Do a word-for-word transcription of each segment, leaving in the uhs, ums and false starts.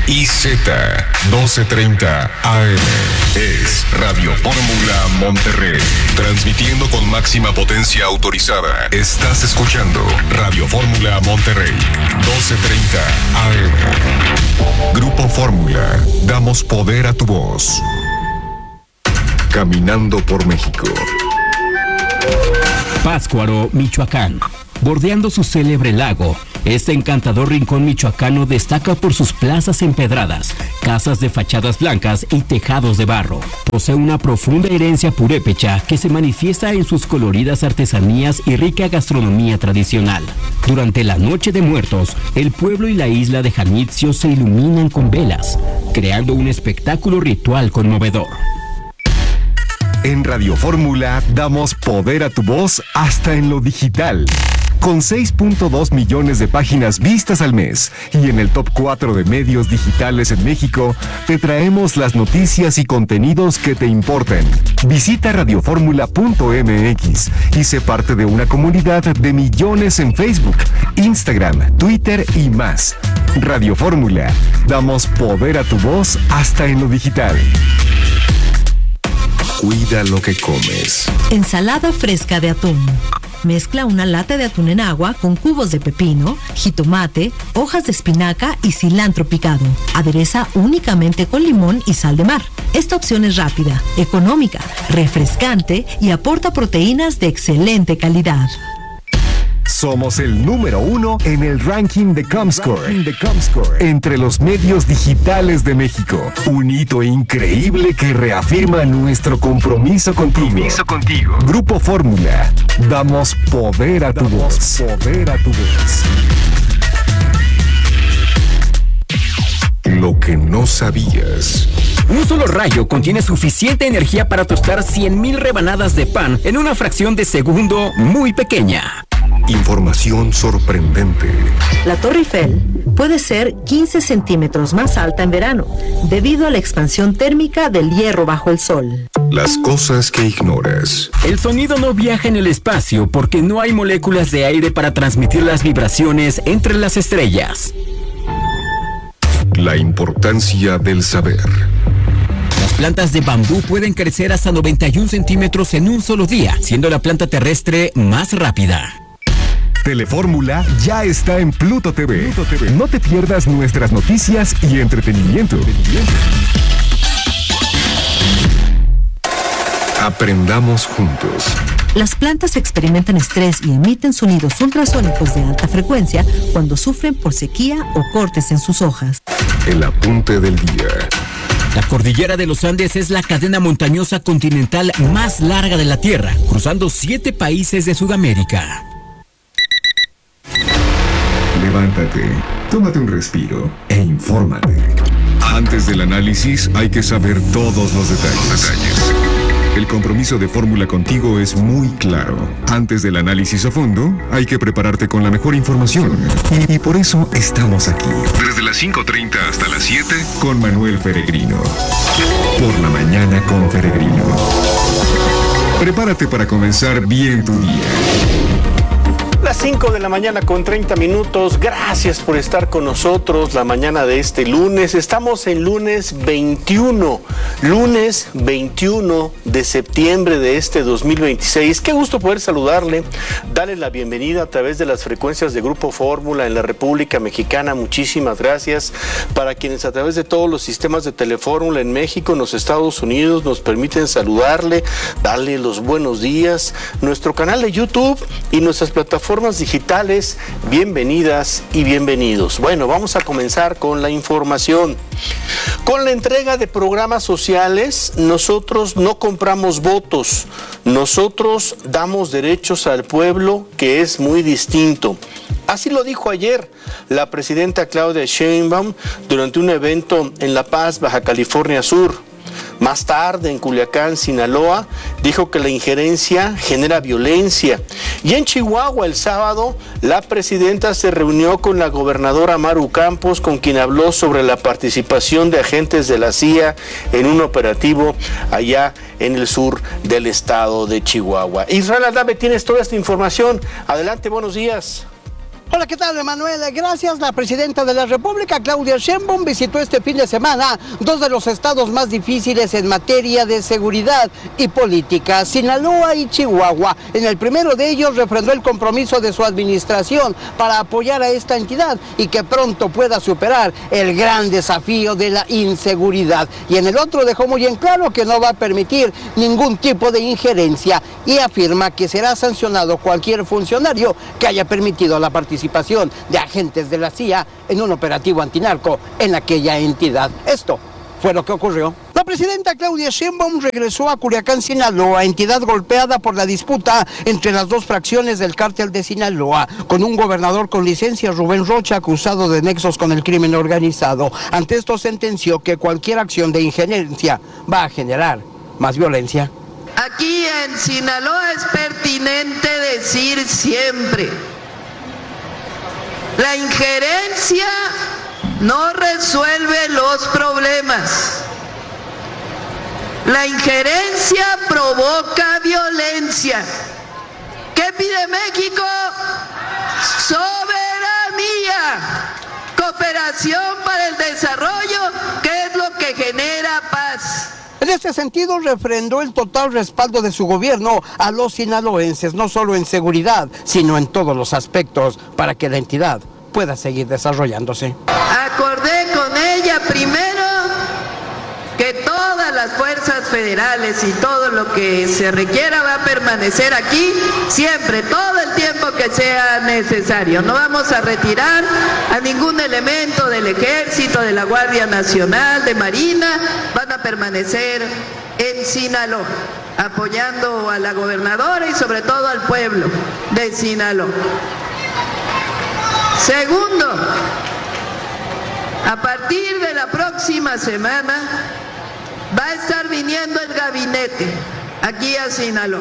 I Z doce treinta A M. Es Radio Fórmula Monterrey. Transmitiendo con máxima potencia autorizada. Estás escuchando Radio Fórmula Monterrey. doce treinta A M. Grupo Fórmula. Damos poder a tu voz. Caminando por México. Pátzcuaro, Michoacán. Bordeando su célebre lago, este encantador rincón michoacano destaca por sus plazas empedradas, casas de fachadas blancas y tejados de barro. Posee una profunda herencia purépecha que se manifiesta en sus coloridas artesanías y rica gastronomía tradicional. Durante la Noche de Muertos, el pueblo y la isla de Janitzio se iluminan con velas, creando un espectáculo ritual conmovedor. En Radio Fórmula damos poder a tu voz hasta en lo digital. Con seis punto dos millones de páginas vistas al mes y en el top cuatro de medios digitales en México, te traemos las noticias y contenidos que te importan. Visita radioformula punto m x y sé parte de una comunidad de millones en Facebook, Instagram, Twitter y más. Radio Fórmula, damos poder a tu voz hasta en lo digital. Cuida lo que comes. Ensalada fresca de atún. Mezcla una lata de atún en agua con cubos de pepino, jitomate, hojas de espinaca y cilantro picado. Adereza únicamente con limón y sal de mar. Esta opción es rápida, económica, refrescante y aporta proteínas de excelente calidad. Somos el número uno en el ranking de Comscore, entre los medios digitales de México. Un hito increíble que reafirma nuestro compromiso contigo. Compromiso contigo. Grupo Fórmula. Damos poder a tu voz. Poder a tu voz. Lo que no sabías. Un solo rayo contiene suficiente energía para tostar cien mil rebanadas de pan en una fracción de segundo muy pequeña. Información sorprendente. La Torre Eiffel puede ser quince centímetros más alta en verano, debido a la expansión térmica del hierro bajo el sol. Las cosas que ignoras. El sonido no viaja en el espacio porque no hay moléculas de aire para transmitir las vibraciones entre las estrellas. La importancia del saber. Las plantas de bambú pueden crecer hasta noventa y un centímetros en un solo día, siendo la planta terrestre más rápida. Telefórmula ya está en Pluto T V. Pluto T V. No te pierdas nuestras noticias y entretenimiento. Aprendamos juntos. Las plantas experimentan estrés y emiten sonidos ultrasónicos de alta frecuencia cuando sufren por sequía o cortes en sus hojas. El apunte del día. La cordillera de los Andes es la cadena montañosa continental más larga de la Tierra, cruzando siete países de Sudamérica. Levántate, tómate un respiro e infórmate. Antes del análisis hay que saber todos los detalles. Los detalles. El compromiso de Fórmula contigo es muy claro. Antes del análisis a fondo, hay que prepararte con la mejor información. Y, y por eso estamos aquí. Desde las cinco treinta hasta las siete, con Manuel Peregrino. Por la mañana con Peregrino. Prepárate para comenzar bien tu día. Las cinco de la mañana con treinta minutos. Gracias por estar con nosotros la mañana de este lunes. Estamos en lunes veintiuno. Lunes veintiuno de septiembre de este dos mil veintiséis. Qué gusto poder saludarle, darle la bienvenida a través de las frecuencias de Grupo Fórmula en la República Mexicana. Muchísimas gracias. Para quienes a través de todos los sistemas de Telefórmula en México, en los Estados Unidos, nos permiten saludarle, darle los buenos días. Nuestro canal de YouTube y nuestras plataformas digitales, bienvenidas y bienvenidos. Bueno, vamos a comenzar con la información. Con la entrega de programas sociales, nosotros no compramos votos, nosotros damos derechos al pueblo, que es muy distinto. Así lo dijo ayer la presidenta Claudia Sheinbaum durante un evento en La Paz, Baja California Sur. Más tarde, en Culiacán, Sinaloa, dijo que la injerencia genera violencia. Y en Chihuahua, el sábado, la presidenta se reunió con la gobernadora Maru Campos, con quien habló sobre la participación de agentes de la C I A en un operativo allá en el sur del estado de Chihuahua. Israel Aldave, tienes toda esta información. Adelante, buenos días. Hola, ¿qué tal, Manuel? Gracias. La presidenta de la República, Claudia Sheinbaum, visitó este fin de semana dos de los estados más difíciles en materia de seguridad y política, Sinaloa y Chihuahua. En el primero de ellos refrendó el compromiso de su administración para apoyar a esta entidad y que pronto pueda superar el gran desafío de la inseguridad. Y en el otro dejó muy en claro que no va a permitir ningún tipo de injerencia y afirma que será sancionado cualquier funcionario que haya permitido la participación de agentes de la C I A en un operativo antinarco en aquella entidad. Esto fue lo que ocurrió. La presidenta Claudia Sheinbaum regresó a Culiacán, Sinaloa, entidad golpeada por la disputa entre las dos fracciones del cártel de Sinaloa, con un gobernador con licencia, Rubén Rocha, acusado de nexos con el crimen organizado. Ante esto sentenció que cualquier acción de injerencia va a generar más violencia. Aquí en Sinaloa es pertinente decir siempre: la injerencia no resuelve los problemas. La injerencia provoca violencia. ¿Qué pide México? Soberanía, cooperación para el desarrollo, que es lo que genera paz. En este sentido, refrendó el total respaldo de su gobierno a los sinaloenses, no solo en seguridad, sino en todos los aspectos, para que la entidad pueda seguir desarrollándose. Acordé con ella primero que todas las fuerzas federales y todo lo que se requiera va a permanecer aquí siempre, todo el tiempo que sea necesario. No vamos a retirar a ningún elemento del Ejército, de la Guardia Nacional, de Marina, van a permanecer en Sinaloa, apoyando a la gobernadora y sobre todo al pueblo de Sinaloa. Segundo, a partir de la próxima semana va a estar viniendo el gabinete aquí a Sinaloa.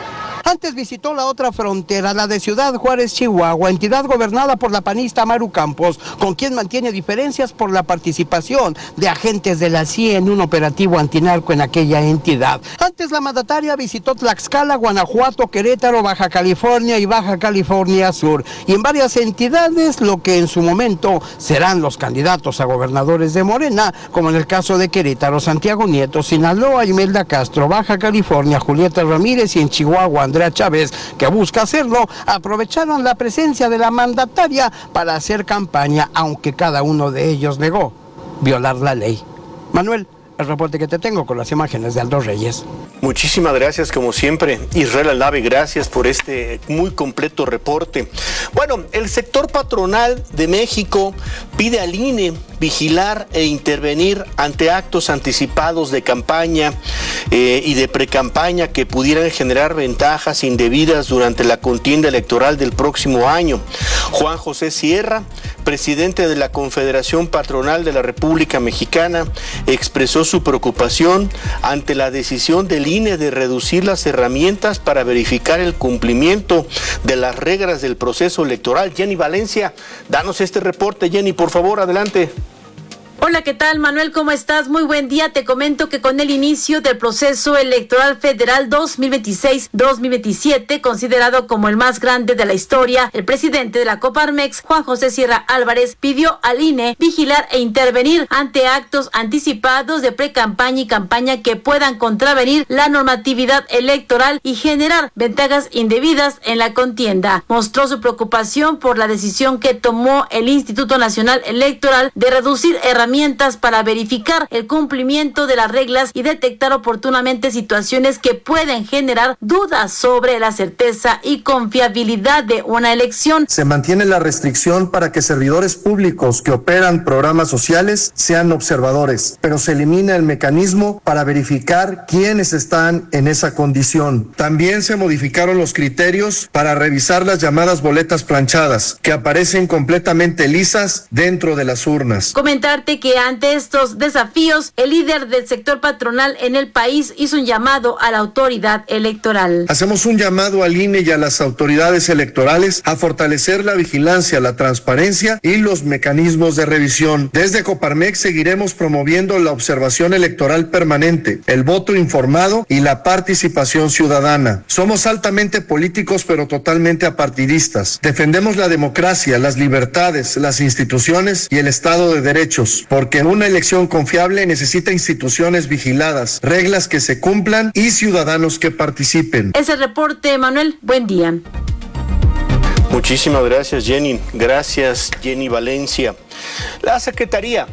Antes visitó la otra frontera, la de Ciudad Juárez, Chihuahua, entidad gobernada por la panista Maru Campos, con quien mantiene diferencias por la participación de agentes de la C I A en un operativo antinarco en aquella entidad. Antes la mandataria visitó Tlaxcala, Guanajuato, Querétaro, Baja California y Baja California Sur, y en varias entidades lo que en su momento serán los candidatos a gobernadores de Morena, como en el caso de Querétaro, Santiago Nieto, Sinaloa, Imelda Castro, Baja California, Julieta Ramírez, y en Chihuahua, Andrea Chávez, que busca hacerlo. Aprovecharon la presencia de la mandataria para hacer campaña, aunque cada uno de ellos negó violar la ley. Manuel, el reporte que te tengo con las imágenes de Aldo Reyes. Muchísimas gracias, como siempre, Israel Aldave, gracias por este muy completo reporte. Bueno, el sector patronal de México pide al I N E vigilar e intervenir ante actos anticipados de campaña eh, y de precampaña que pudieran generar ventajas indebidas durante la contienda electoral del próximo año. Juan José Sierra, presidente de la Confederación Patronal de la República Mexicana, expresó su preocupación ante la decisión del I N E de reducir las herramientas para verificar el cumplimiento de las reglas del proceso electoral. Jenny Valencia, danos este reporte. Jenny, por favor, adelante. Hola, ¿qué tal, Manuel? ¿Cómo estás? Muy buen día. Te comento que con el inicio del proceso electoral federal dos mil veintiséis dos mil veintisiete, considerado como el más grande de la historia, el presidente de la Coparmex, Juan José Sierra Álvarez, pidió al I N E vigilar e intervenir ante actos anticipados de precampaña y campaña que puedan contravenir la normatividad electoral y generar ventajas indebidas en la contienda. Mostró su preocupación por la decisión que tomó el Instituto Nacional Electoral de reducir herramientas para verificar el cumplimiento de las reglas y detectar oportunamente situaciones que pueden generar dudas sobre la certeza y confiabilidad de una elección. Se mantiene la restricción para que servidores públicos que operan programas sociales sean observadores, pero se elimina el mecanismo para verificar quiénes están en esa condición. También se modificaron los criterios para revisar las llamadas boletas planchadas, que aparecen completamente lisas dentro de las urnas. Comentarte Dice que ante estos desafíos, el líder del sector patronal en el país hizo un llamado a la autoridad electoral. Hacemos un llamado al I N E y a las autoridades electorales a fortalecer la vigilancia, la transparencia y los mecanismos de revisión. Desde Coparmex seguiremos promoviendo la observación electoral permanente, el voto informado y la participación ciudadana. Somos altamente políticos pero totalmente apartidistas. Defendemos la democracia, las libertades, las instituciones y el Estado de Derechos, porque una elección confiable necesita instituciones vigiladas, reglas que se cumplan y ciudadanos que participen. Ese reporte, Manuel, buen día. Muchísimas gracias, Jenny. Gracias, Jenny Valencia. La Secretaría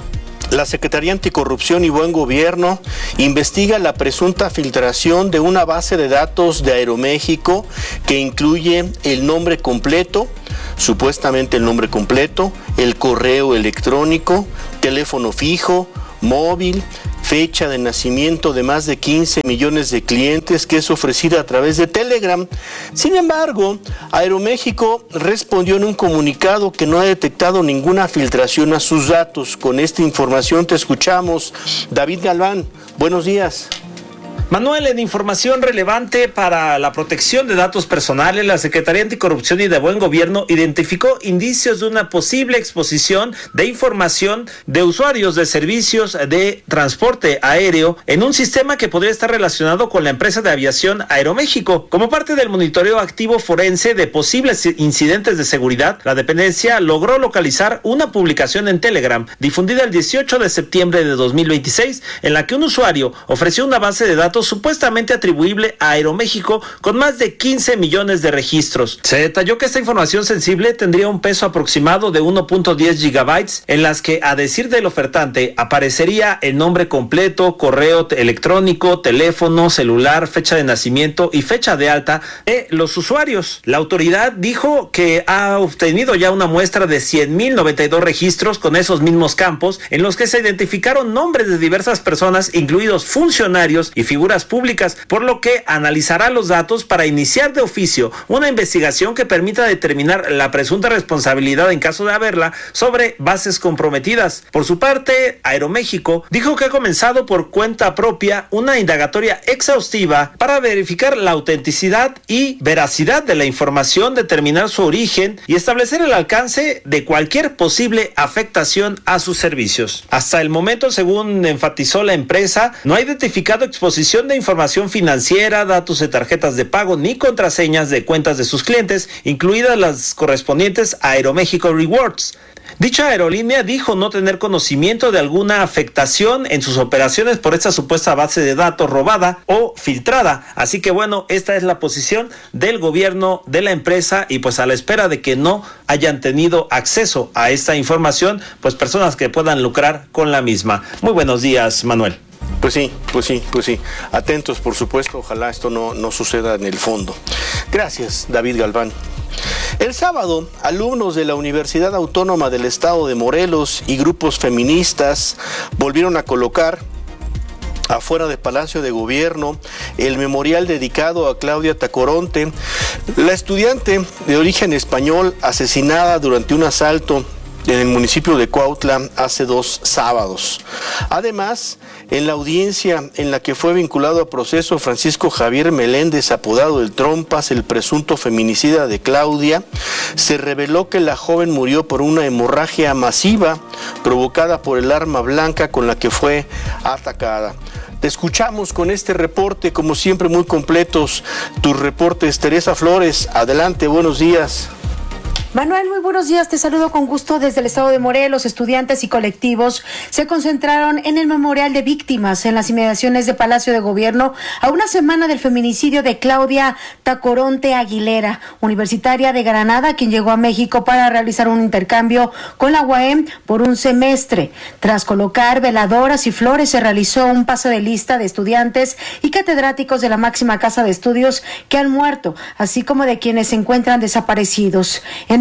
La Secretaría Anticorrupción y Buen Gobierno investiga la presunta filtración de una base de datos de Aeroméxico que incluye el nombre completo, supuestamente el nombre completo, el correo electrónico, teléfono fijo, móvil, fecha de nacimiento de más de quince millones de clientes que es ofrecida a través de Telegram. Sin embargo, Aeroméxico respondió en un comunicado que no ha detectado ninguna filtración a sus datos. Con esta información te escuchamos. David Galván, buenos días. Manuel, en información relevante para la protección de datos personales, la Secretaría Anticorrupción y de Buen Gobierno identificó indicios de una posible exposición de información de usuarios de servicios de transporte aéreo en un sistema que podría estar relacionado con la empresa de aviación Aeroméxico. Como parte del monitoreo activo forense de posibles incidentes de seguridad, la dependencia logró localizar una publicación en Telegram difundida el dieciocho de septiembre de dos mil veintiséis en la que un usuario ofreció una base de datos supuestamente atribuible a Aeroméxico con más de quince millones de registros. Se detalló que esta información sensible tendría un peso aproximado de uno punto diez gigabytes, en las que, a decir del ofertante, aparecería el nombre completo, correo electrónico, teléfono, celular, fecha de nacimiento y fecha de alta de los usuarios. La autoridad dijo que ha obtenido ya una muestra de cien mil noventa y dos registros con esos mismos campos, en los que se identificaron nombres de diversas personas, incluidos funcionarios y figuras públicas, por lo que analizará los datos para iniciar de oficio una investigación que permita determinar la presunta responsabilidad, en caso de haberla, sobre bases comprometidas. Por su parte, Aeroméxico dijo que ha comenzado por cuenta propia una indagatoria exhaustiva para verificar la autenticidad y veracidad de la información, determinar su origen y establecer el alcance de cualquier posible afectación a sus servicios. Hasta el momento, según enfatizó la empresa, no ha identificado exposición de información financiera, datos de tarjetas de pago ni contraseñas de cuentas de sus clientes, incluidas las correspondientes a Aeroméxico Rewards. Dicha aerolínea dijo no tener conocimiento de alguna afectación en sus operaciones por esta supuesta base de datos robada o filtrada. Así que bueno, esta es la posición del gobierno de la empresa, y pues a la espera de que no hayan tenido acceso a esta información, pues personas que puedan lucrar con la misma. Muy buenos días, Manuel. Pues sí, pues sí, pues sí. Atentos, por supuesto, ojalá esto no, no suceda en el fondo. Gracias, David Galván. El sábado, alumnos de la Universidad Autónoma del Estado de Morelos y grupos feministas volvieron a colocar afuera del Palacio de Gobierno el memorial dedicado a Claudia Tacoronte, la estudiante de origen español asesinada durante un asalto en el municipio de Cuautla hace dos sábados. Además, en la audiencia en la que fue vinculado a proceso Francisco Javier Meléndez, apodado el Trompas, el presunto feminicida de Claudia, se reveló que la joven murió por una hemorragia masiva provocada por el arma blanca con la que fue atacada. Te escuchamos con este reporte, como siempre muy completos tus reportes. Teresa Flores, adelante, buenos días. Manuel, muy buenos días, te saludo con gusto desde el estado de Morelos. Estudiantes y colectivos se concentraron en el memorial de víctimas en las inmediaciones de Palacio de Gobierno a una semana del feminicidio de Claudia Tacoronte Aguilera, universitaria de Granada, quien llegó a México para realizar un intercambio con la U A M por un semestre. Tras colocar veladoras y flores, se realizó un pase de lista de estudiantes y catedráticos de la máxima casa de estudios que han muerto, así como de quienes se encuentran desaparecidos. En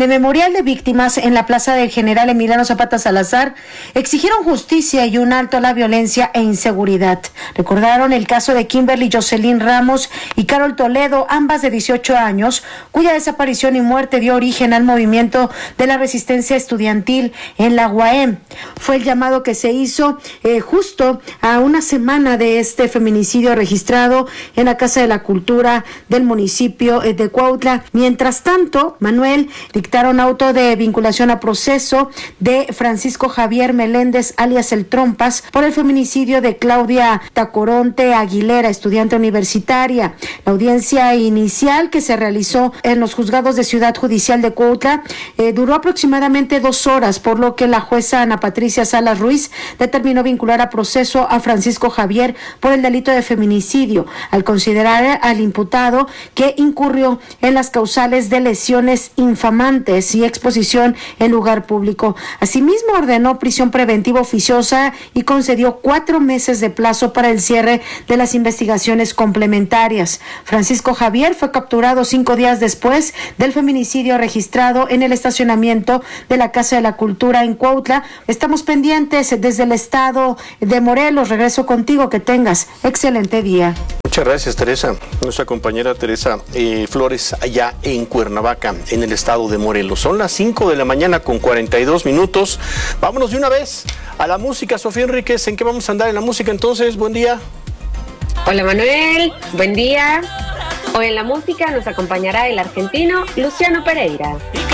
el Memorial de Víctimas en la Plaza del General Emiliano Zapata Salazar exigieron justicia y un alto a la violencia e inseguridad. Recordaron el caso de Kimberly Jocelyn Ramos y Carol Toledo, ambas de dieciocho años, cuya desaparición y muerte dio origen al movimiento de la resistencia estudiantil en la U A M. Fue el llamado que se hizo eh, justo a una semana de este feminicidio registrado en la Casa de la Cultura del municipio de Cuautla. Mientras tanto, Manuel, dictaron auto de vinculación a proceso de Francisco Javier Meléndez, alias El Trompas, por el feminicidio de Claudia Tacoronte Aguilera, estudiante universitaria. La audiencia inicial que se realizó en los juzgados de Ciudad Judicial de Cuautla eh, duró aproximadamente dos horas, por lo que la jueza Ana Patricia Salas Ruiz determinó vincular a proceso a Francisco Javier por el delito de feminicidio, al considerar al imputado que incurrió en las causales de lesiones infamantes y exposición en lugar público. Asimismo, ordenó prisión preventiva oficiosa y concedió cuatro meses de plazo para el cierre de las investigaciones complementarias. Francisco Javier fue capturado cinco días después del feminicidio registrado en el estacionamiento de la Casa de la Cultura en Cuautla. Estamos pendientes desde el estado de Morelos. Regreso contigo, que tengas excelente día. Muchas gracias, Teresa. Nuestra compañera Teresa eh, Flores, allá en Cuernavaca, en el estado de Morelos. Son las cinco de la mañana con cuarenta y dos minutos. Vámonos de una vez a la música. Sofía Enríquez, ¿en qué vamos a andar en la música entonces? Buen día. Hola Manuel, buen día. Hoy en la música nos acompañará el argentino Luciano Pereira.